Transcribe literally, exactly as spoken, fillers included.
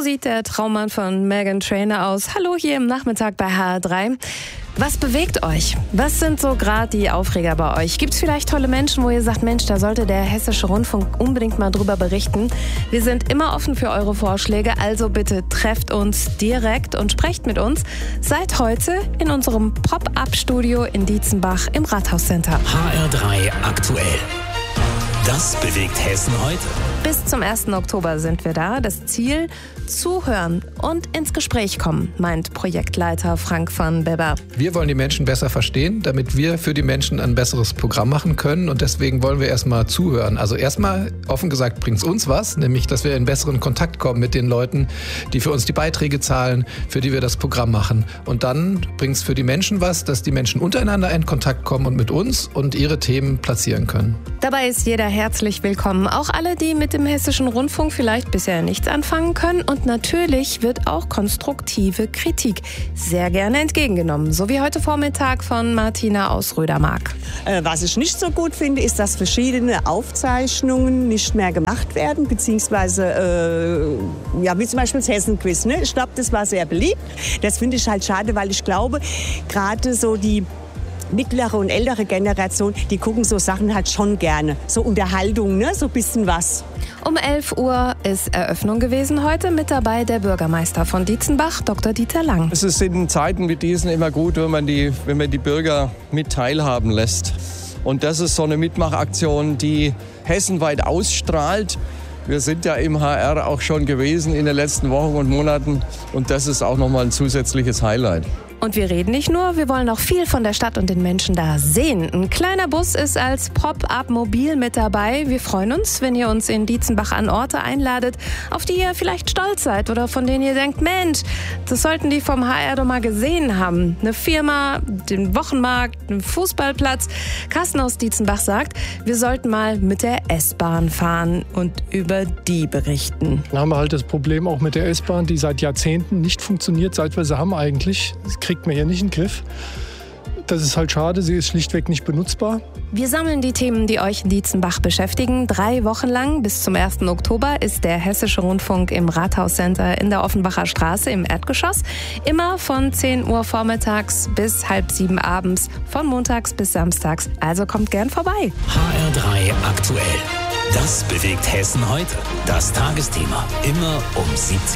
sieht der Traummann von Meghan Trainor aus. Hallo hier im Nachmittag bei H R drei. Was bewegt euch? Was sind so gerade die Aufreger bei euch? Gibt es vielleicht tolle Menschen, wo ihr sagt, Mensch, da sollte der Hessische Rundfunk unbedingt mal drüber berichten? Wir sind immer offen für eure Vorschläge, also bitte trefft uns direkt und sprecht mit uns. Seid heute in unserem Pop-Up-Studio in Dietzenbach im Rathauscenter. H R drei aktuell. Das bewegt Hessen heute. Bis zum ersten Oktober sind wir da. Das Ziel, zuhören und ins Gespräch kommen, meint Projektleiter Frank van Bebber. Wir wollen die Menschen besser verstehen, damit wir für die Menschen ein besseres Programm machen können. Und deswegen wollen wir erstmal zuhören. Also erstmal, offen gesagt, bringt es uns was, nämlich, dass wir in besseren Kontakt kommen mit den Leuten, die für uns die Beiträge zahlen, für die wir das Programm machen. Und dann bringt es für die Menschen was, dass die Menschen untereinander in Kontakt kommen und mit uns und ihre Themen platzieren können. Dabei ist jeder herzlich willkommen. Auch alle, die mit dem Hessischen Rundfunk vielleicht bisher nichts anfangen können. Und natürlich wird auch konstruktive Kritik sehr gerne entgegengenommen. So wie heute Vormittag von Martina aus Rödermark. Äh, was ich nicht so gut finde, ist, dass verschiedene Aufzeichnungen nicht mehr gemacht werden, beziehungsweise, äh, ja, wie zum Beispiel das Hessen-Quiz. Ne? Ich glaube, das war sehr beliebt. Das finde ich halt schade, weil ich glaube, gerade so die mittlere und ältere Generation, die gucken so Sachen halt schon gerne. So Unterhaltung, ne? So ein bisschen was. Um elf Uhr ist Eröffnung gewesen heute. Mit dabei der Bürgermeister von Dietzenbach, Doktor Dieter Lang. Es ist in Zeiten wie diesen immer gut, wenn man die, wenn man die Bürger mit teilhaben lässt. Und das ist so eine Mitmachaktion, die hessenweit ausstrahlt. Wir sind ja im H R auch schon gewesen in den letzten Wochen und Monaten. Und das ist auch nochmal ein zusätzliches Highlight. Und wir reden nicht nur, wir wollen auch viel von der Stadt und den Menschen da sehen. Ein kleiner Bus ist als Pop-Up-Mobil mit dabei. Wir freuen uns, wenn ihr uns in Dietzenbach an Orte einladet, auf die ihr vielleicht stolz seid oder von denen ihr denkt, Mensch, das sollten die vom H R doch mal gesehen haben. Eine Firma, den Wochenmarkt, einen Fußballplatz. Carsten aus Dietzenbach sagt, wir sollten mal mit der S-Bahn fahren und über die berichten. Dann haben wir halt das Problem auch mit der S-Bahn, die seit Jahrzehnten nicht funktioniert, seit wir sie haben eigentlich. Kriegt man hier nicht in den Griff. Das ist halt schade, sie ist schlichtweg nicht benutzbar. Wir sammeln die Themen, die euch in Dietzenbach beschäftigen. Drei Wochen lang bis zum ersten Oktober ist der Hessische Rundfunk im Rathauscenter in der Offenbacher Straße im Erdgeschoss. Immer von zehn Uhr vormittags bis halb sieben abends, von montags bis samstags. Also kommt gern vorbei. H R drei aktuell. Das bewegt Hessen heute. Das Tagesthema. Immer um siebzehn Uhr.